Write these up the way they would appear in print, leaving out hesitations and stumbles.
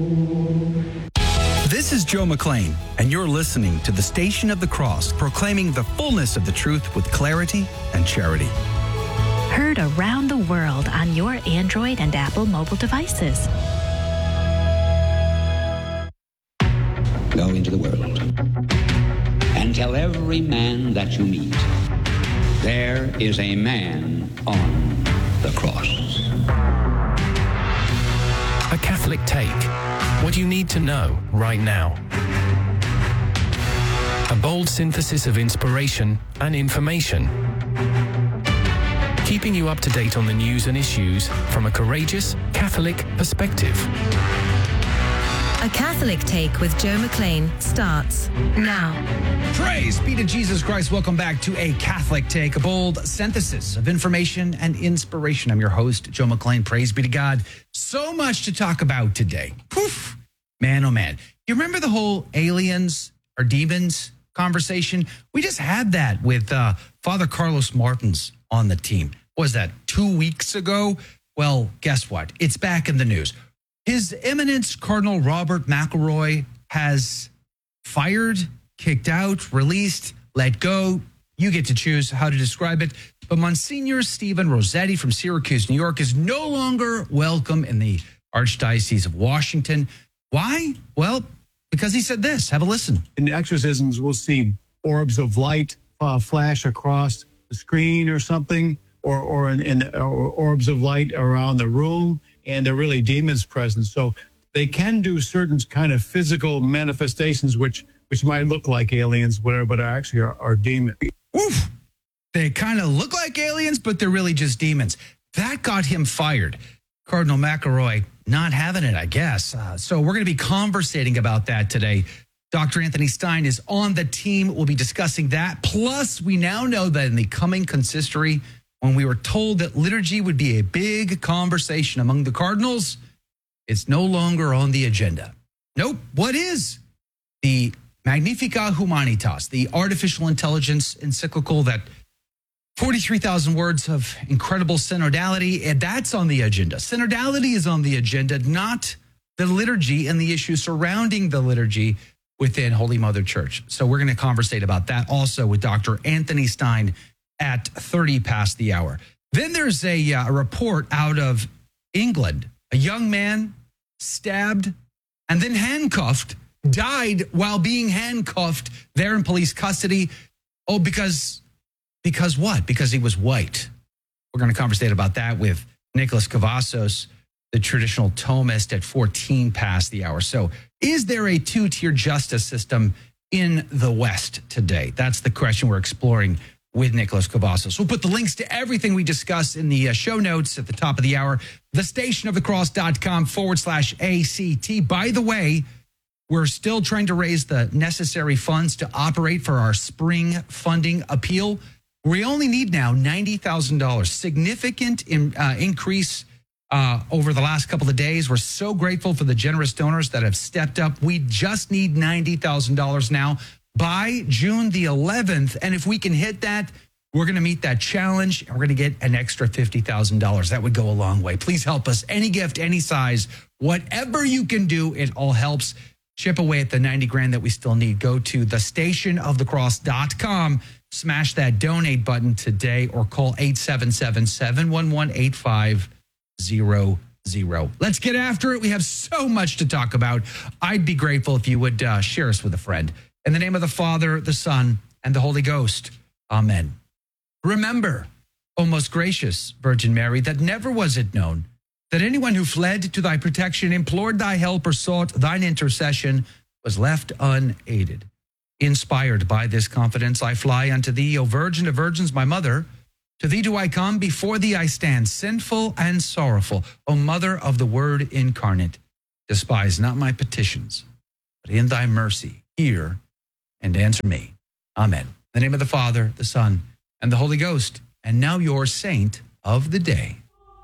This is Joe McLean, and you're listening to the Station of the Cross, proclaiming the fullness of the truth with clarity and charity. Heard around the world on your Android and Apple mobile devices. Go into the world and tell every man that you meet, there is a man on the cross. A Catholic Take. What you need to know right now. A bold synthesis of inspiration and information. Keeping you up to date on the news and issues from a courageous Catholic perspective. A Catholic Take with Joe McLean starts now. Praise be to Jesus Christ. Welcome back to A Catholic Take, a bold synthesis of information and inspiration. I'm your host, Joe McLean. Praise be to God. So much to talk about today. Poof. Man, oh man. You remember the whole aliens or demons conversation? We just had that with Father Carlos Martins on the team. What was that, 2 weeks ago? Well, guess what? It's back in the news. His Eminence Cardinal Robert McElroy has fired, kicked out, released, let go. You get to choose how to describe it. But Monsignor Stephen Rossetti from Syracuse, New York, is no longer welcome in the Archdiocese of Washington. Why? Well, because he said this. Have a listen. In exorcisms, we'll see orbs of light flash across the screen or something, or orbs of light around the room, and they're really demons present. So they can do certain kind of physical manifestations which might look like aliens, whatever, but actually are demons. Oof. They kind of look like aliens, but they're really just demons. That got him fired. Cardinal McElroy not having it, I guess. So we're going to be conversating about that today. Dr. Anthony Stein is on the team. We'll be discussing that. Plus, we now know that in the coming consistory, when we were told that liturgy would be a big conversation among the cardinals, it's no longer on the agenda. Nope. What is? The Magnificat Humanitas, the artificial intelligence encyclical that 43,000 words of incredible synodality, and that's on the agenda. Synodality is on the agenda, not the liturgy and the issues surrounding the liturgy within Holy Mother Church. So we're going to conversate about that also with Dr. Anthony Stein at 30 past the hour. Then there's a report out of England. A young man stabbed and then handcuffed, died while being handcuffed there in police custody. Oh, because what? Because he was white. We're going to conversate about that with Nicholas Cavazos, the traditional Thomist, at 14 past the hour. So is there a two-tier justice system in the West today? That's the question we're exploring with Nicholas Cavazos. We'll put the links to everything we discuss in the show notes at the top of the hour, thestationofthecross.com/ACT. By the way, we're still trying to raise the necessary funds to operate for our spring funding appeal. We only need now $90,000. Significant increase over the last couple of days. We're so grateful for the generous donors that have stepped up. We just need $90,000 now by June the 11th. And if we can hit that, we're going to meet that challenge, and we're going to get an extra $50,000. That would go a long way. Please help us. Any gift, any size, whatever you can do, it all helps. Chip away at the 90 grand that we still need. Go to thestationofthecross.com, smash that donate button today, or call 877-711-8500. Let's get after it. We have so much to talk about. I'd be grateful if you would share us with a friend. In the name of the Father, the Son, and the Holy Ghost. Amen. Remember, O most gracious Virgin Mary, that never was it known that anyone who fled to thy protection, implored thy help, or sought thine intercession was left unaided. Inspired by this confidence, I fly unto thee, O Virgin of Virgins, my mother. To thee do I come, before thee I stand, sinful and sorrowful. O Mother of the Word incarnate, despise not my petitions, but in thy mercy hear and answer me. Amen. In the name of the Father, the Son, and the Holy Ghost. And now your saint of the day.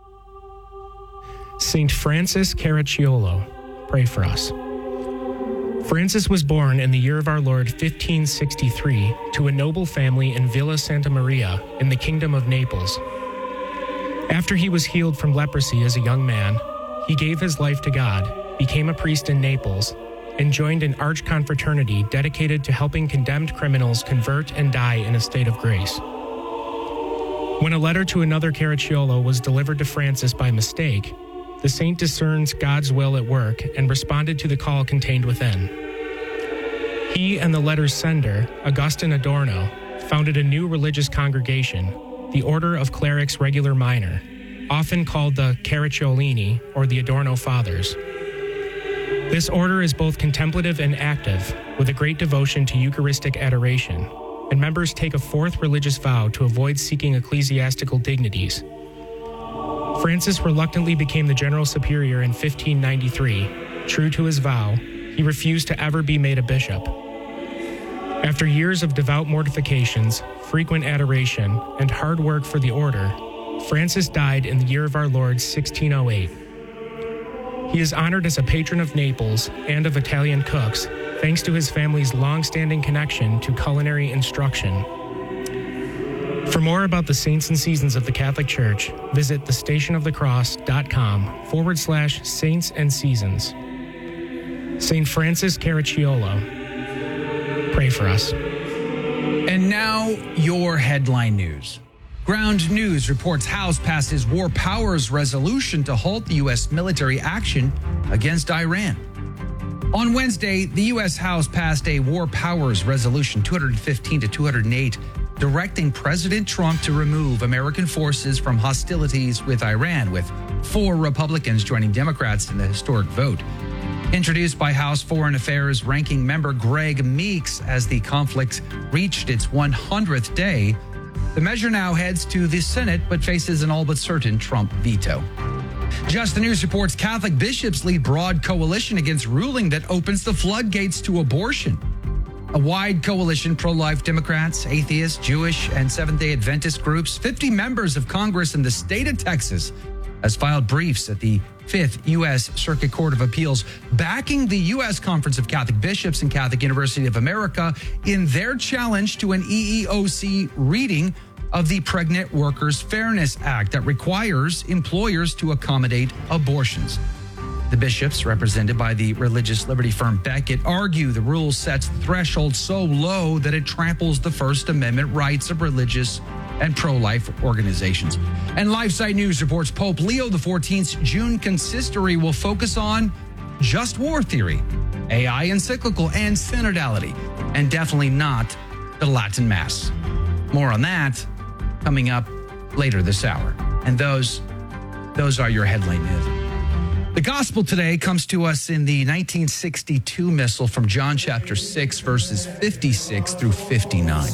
Saint Francis Caracciolo, pray for us. Francis was born in the year of our Lord 1563 to a noble family in Villa Santa Maria in the Kingdom of Naples. After he was healed from leprosy as a young man, he gave his life to God became a priest in Naples, and joined an arch-confraternity dedicated to helping condemned criminals convert and die in a state of grace. When a letter to another Caracciolo was delivered to Francis by mistake, the saint discerns God's will at work and responded to the call contained within. He and the letter's sender, Augustine Adorno, founded a new religious congregation, the Order of Clerics Regular Minor, often called the Caracciolini or the Adorno Fathers. This order is both contemplative and active, with a great devotion to Eucharistic adoration, and members take a fourth religious vow to avoid seeking ecclesiastical dignities. Francis reluctantly became the general superior in 1593. True to his vow, he refused to ever be made a bishop. After years of devout mortifications, frequent adoration, and hard work for the order, Francis died in the year of our Lord 1608. He is honored as a patron of Naples and of Italian cooks, thanks to his family's long-standing connection to culinary instruction. For more about the saints and seasons of the Catholic Church, visit thestationofthecross.com/saints and seasons. St. Francis Caracciolo, pray for us. And now, your headline news. Ground News reports House passes War Powers resolution to halt the U.S. military action against Iran. On Wednesday, the U.S. House passed a War Powers resolution 215 to 208, directing President Trump to remove American forces from hostilities with Iran, with 4 Republicans joining Democrats in the historic vote. Introduced by House Foreign Affairs ranking member Greg Meeks as the conflict reached its 100th day, the measure now heads to the Senate but faces an all but certain Trump veto. Just the News reports Catholic bishops lead broad coalition against ruling that opens the floodgates to abortion. A wide coalition, pro-life Democrats, atheists, Jewish, and Seventh-day Adventist groups, 50 members of Congress in the state of Texas, has filed briefs at the 5th U.S. Circuit Court of Appeals, backing the U.S. Conference of Catholic Bishops and Catholic University of America in their challenge to an EEOC reading of the Pregnant Workers Fairness Act that requires employers to accommodate abortions. The bishops, represented by the religious liberty firm Becket, argue the rule sets the threshold so low that it tramples the First Amendment rights of religious and pro-life organizations. And LifeSite News reports Pope Leo XIV's June consistory will focus on just war theory, AI encyclical, and synodality, and definitely not the Latin Mass. More on that coming up later this hour. And those are your headline news. The gospel today comes to us in the 1962 missal from John chapter 6, verses 56 through 59.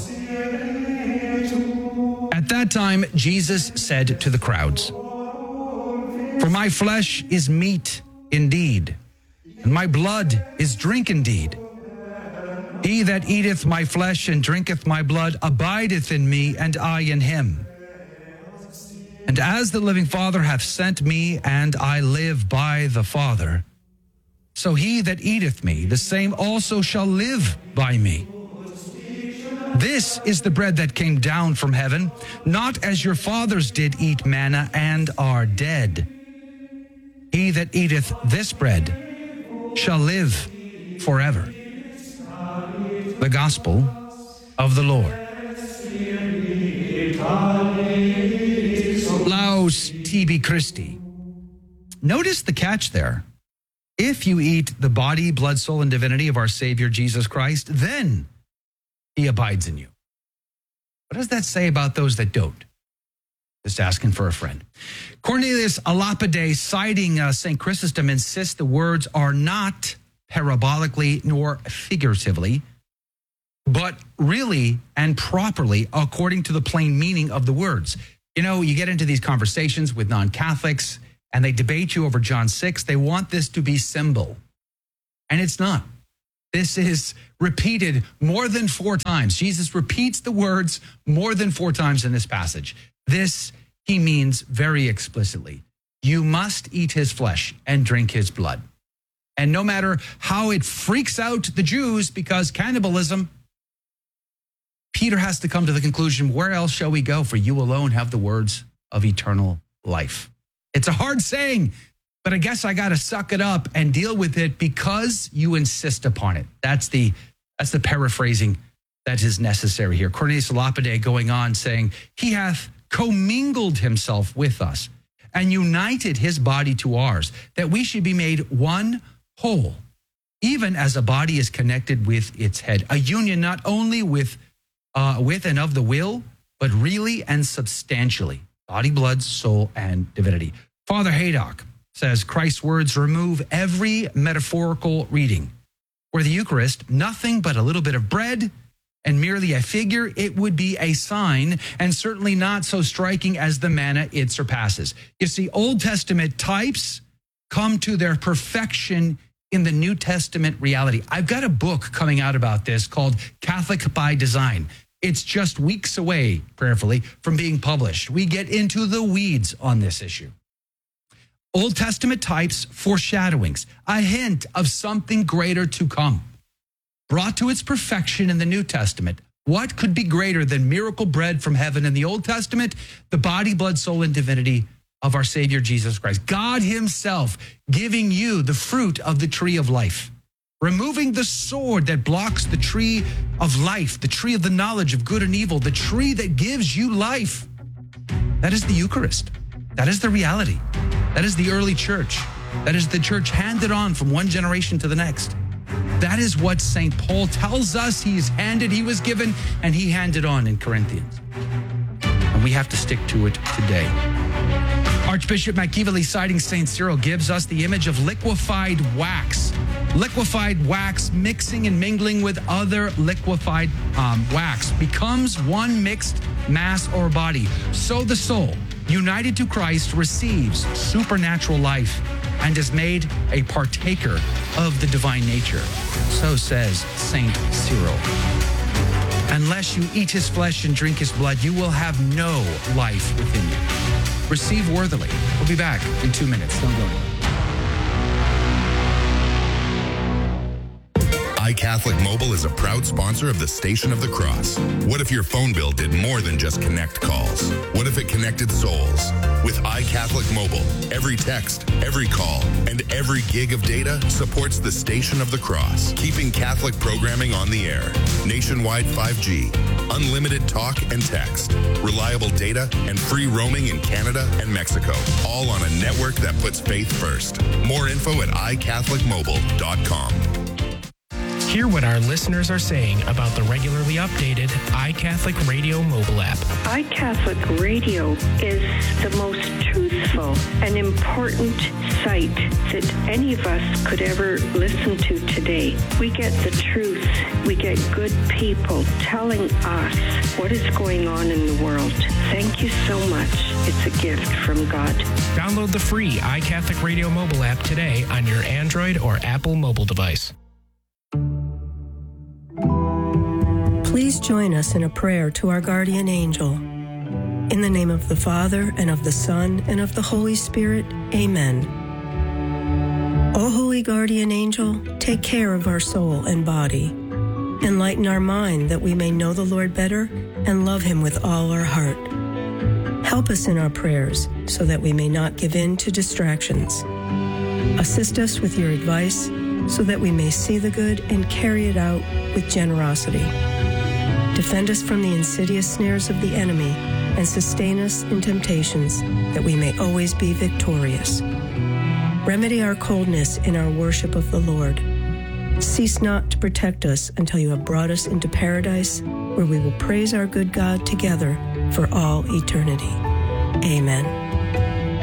At that time, Jesus said to the crowds, "For my flesh is meat indeed, and my blood is drink indeed. He that eateth my flesh and drinketh my blood abideth in me, and I in him. And as the living Father hath sent me, and I live by the Father, so he that eateth me, the same also shall live by me. This is the bread that came down from heaven, not as your fathers did eat manna and are dead. He that eateth this bread shall live forever." The Gospel of the Lord. Laus tibi Christi. Notice the catch there. If you eat the body, blood, soul, and divinity of our Savior Jesus Christ, then he abides in you. What does that say about those that don't? Just asking for a friend. Cornelius a Lapide, citing St. Chrysostom, insists the words are not parabolically nor figuratively, but really and properly according to the plain meaning of the words. You know, you get into these conversations with non-Catholics and they debate you over John 6. They want this to be symbol, and it's not. This is repeated more than 4 times. Jesus repeats the words more than 4 times in this passage. This he means very explicitly. You must eat his flesh and drink his blood. And no matter how it freaks out the Jews because cannibalism, Peter has to come to the conclusion, where else shall we go? For you alone have the words of eternal life. It's a hard saying, but I guess I got to suck it up and deal with it because you insist upon it. That's the paraphrasing that is necessary here. Cornelius Lapide going on saying, he hath commingled himself with us and united his body to ours, that we should be made one whole, even as a body is connected with its head. A union not only with and of the will, but really and substantially. Body, blood, soul, and divinity. Father Haydock says Christ's words remove every metaphorical reading. Were the Eucharist nothing but a little bit of bread and merely a figure, it would be a sign, and certainly not so striking as the manna it surpasses. You see, Old Testament types come to their perfection in the New Testament reality. I've got a book coming out about this called Catholic by Design. It's just weeks away, prayerfully, from being published. We get into the weeds on this issue. Old Testament types, foreshadowings, a hint of something greater to come. Brought to its perfection in the New Testament. What could be greater than miracle bread from heaven in the Old Testament? The body, blood, soul, and divinity of our Savior Jesus Christ. God himself giving you the fruit of the tree of life. Removing the sword that blocks the tree of life, the tree of the knowledge of good and evil, the tree that gives you life. That is the Eucharist. That is the reality. That is the early church. That is the church handed on from one generation to the next. That is what St. Paul tells us he was given, and he handed on in Corinthians. And we have to stick to it today. Archbishop McKeevely, citing St. Cyril, gives us the image of liquefied wax. Liquefied wax mixing and mingling with other liquefied wax becomes one mixed mass or body. So the soul, united to Christ, receives supernatural life and is made a partaker of the divine nature. So says St. Cyril. Unless you eat his flesh and drink his blood, you will have no life within you. Receive worthily. We'll be back in 2 minutes. Don't go anywhere. iCatholic Mobile is a proud sponsor of the Station of the Cross. What if your phone bill did more than just connect calls? What if it connected souls? With iCatholic Mobile, every text, every call, and every gig of data supports the Station of the Cross, keeping Catholic programming on the air. Nationwide 5G, unlimited talk and text, reliable data, and free roaming in Canada and Mexico, all on a network that puts faith first. More info at iCatholicMobile.com. Hear what our listeners are saying about the regularly updated iCatholic Radio mobile app. iCatholic Radio is the most truthful and important site that any of us could ever listen to today. We get the truth. We get good people telling us what is going on in the world. Thank you so much. It's a gift from God. Download the free iCatholic Radio mobile app today on your Android or Apple mobile device. Please join us in a prayer to our guardian angel. In the name of the Father, and of the Son, and of the Holy Spirit, amen. O holy guardian angel, take care of our soul and body. Enlighten our mind that we may know the Lord better and love him with all our heart. Help us in our prayers so that we may not give in to distractions. Assist us with your advice so that we may see the good and carry it out with generosity. Defend us from the insidious snares of the enemy and sustain us in temptations that we may always be victorious. Remedy our coldness in our worship of the Lord. Cease not to protect us until you have brought us into paradise, where we will praise our good God together for all eternity. Amen.